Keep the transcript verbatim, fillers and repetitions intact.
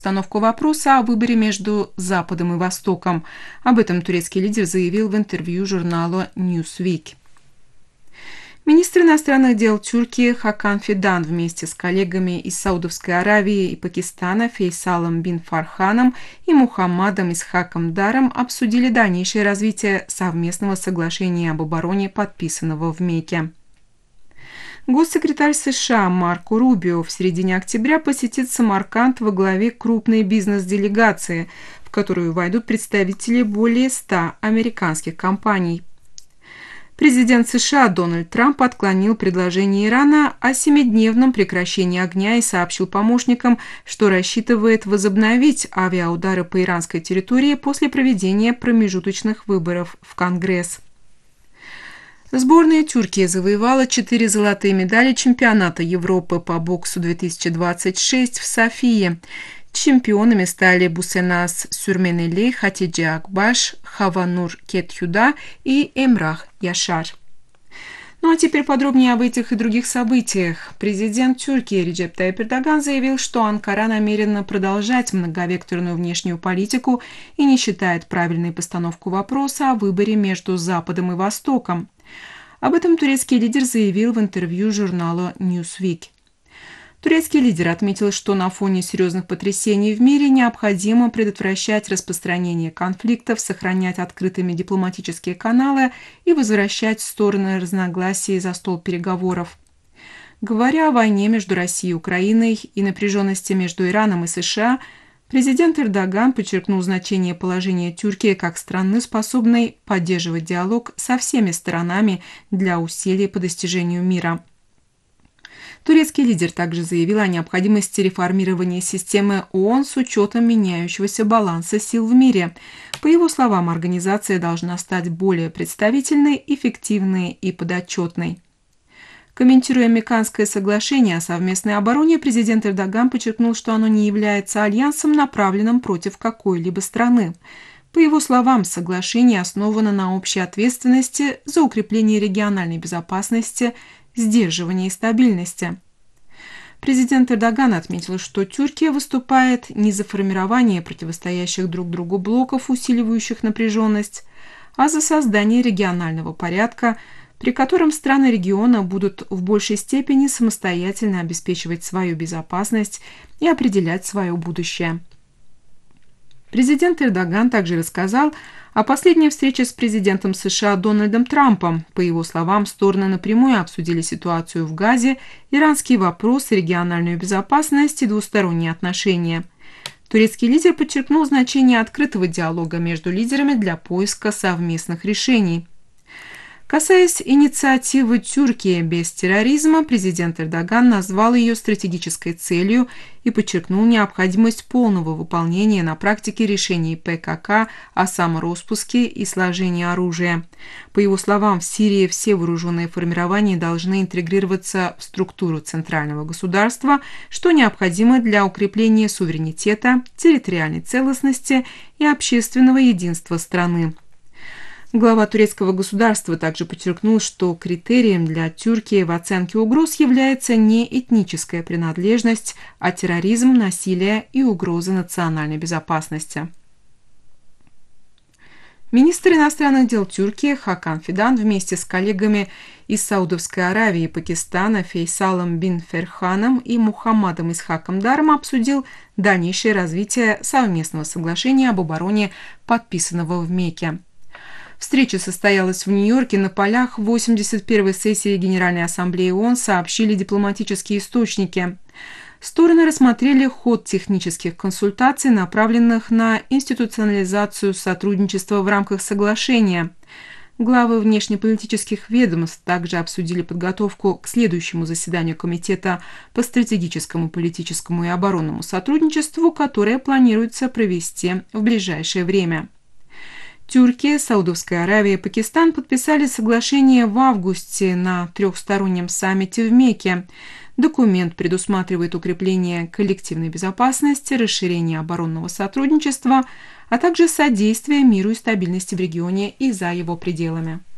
Постановку вопроса о выборе между Западом и Востоком. Об этом турецкий лидер заявил в интервью журналу Newsweek. Министр иностранных дел Тюркии Хакан Фидан вместе с коллегами из Саудовской Аравии и Пакистана Фейсалом бин Фарханом и Мухаммадом Исхаком Даром обсудили дальнейшее развитие совместного соглашения об обороне, подписанного в Мекке. Госсекретарь США Марко Рубио в середине октября посетит Самарканд во главе крупной бизнес-делегации, в которую войдут представители более ста американских компаний. Президент США Дональд Трамп отклонил предложение Ирана о семидневном прекращении огня и сообщил помощникам, что рассчитывает возобновить авиаудары по иранской территории после проведения промежуточных выборов в Конгресс. Сборная Тюркии завоевала четыре золотые медали чемпионата Европы по боксу две тысячи двадцать шесть в Софии. Чемпионами стали Бусенас Сюрменели, Хатидже Акбаш, Хаванур Кетхюда и Эмрах Яшар. Ну а теперь подробнее об этих и других событиях. Президент Тюркии Реджеп Тайип Эрдоган заявил, что Анкара намерена продолжать многовекторную внешнюю политику и не считает правильной постановку вопроса о выборе между Западом и Востоком. Об этом турецкий лидер заявил в интервью журналу Newsweek. Турецкий лидер отметил, что на фоне серьезных потрясений в мире необходимо предотвращать распространение конфликтов, сохранять открытыми дипломатические каналы и возвращать стороны разногласий за стол переговоров. Говоря о войне между Россией и Украиной и напряженности между Ираном и США, президент Эрдоган подчеркнул значение положения Тюркии как страны, способной поддерживать диалог со всеми сторонами для усилий по достижению мира. Турецкий лидер также заявил о необходимости реформирования системы ООН с учетом меняющегося баланса сил в мире. По его словам, организация должна стать более представительной, эффективной и подотчетной. Комментируя Мекканское соглашение о совместной обороне, президент Эрдоган подчеркнул, что оно не является альянсом, направленным против какой-либо страны. По его словам, соглашение основано на общей ответственности за укрепление региональной безопасности, сдерживания и стабильности. Президент Эрдоган отметил, что Тюркия выступает не за формирование противостоящих друг другу блоков, усиливающих напряженность, а за создание регионального порядка, при котором страны региона будут в большей степени самостоятельно обеспечивать свою безопасность и определять свое будущее. Президент Эрдоган также рассказал о последней встрече с президентом США Дональдом Трампом. По его словам, стороны напрямую обсудили ситуацию в Газе, иранский вопрос, региональную безопасность и двусторонние отношения. Турецкий лидер подчеркнул значение открытого диалога между лидерами для поиска совместных решений. Касаясь инициативы Тюркии без терроризма, президент Эрдоган назвал ее стратегической целью и подчеркнул необходимость полного выполнения на практике решений ПКК о самороспуске и сложении оружия. По его словам, в Сирии все вооруженные формирования должны интегрироваться в структуру центрального государства, что необходимо для укрепления суверенитета, территориальной целостности и общественного единства страны. Глава турецкого государства также подчеркнул, что критерием для Тюркии в оценке угроз является не этническая принадлежность, а терроризм, насилие и угрозы национальной безопасности. Министр иностранных дел Тюркии Хакан Фидан вместе с коллегами из Саудовской Аравии и Пакистана Фейсалом бин Фарханом и Мухаммадом Исхаком Даром обсудил дальнейшее развитие совместного соглашения об обороне, подписанного в Мекке. Встреча состоялась в Нью-Йорке на полях восемьдесят первой сессии Генеральной Ассамблеи ООН, сообщили дипломатические источники. Стороны рассмотрели ход технических консультаций, направленных на институционализацию сотрудничества в рамках соглашения. Главы внешнеполитических ведомств также обсудили подготовку к следующему заседанию Комитета по стратегическому, политическому и оборонному сотрудничеству, которое планируется провести в ближайшее время. Тюркия, Саудовская Аравия и Пакистан подписали соглашение в августе на трехстороннем саммите в Мекке. Документ предусматривает укрепление коллективной безопасности, расширение оборонного сотрудничества, а также содействие миру и стабильности в регионе и за его пределами.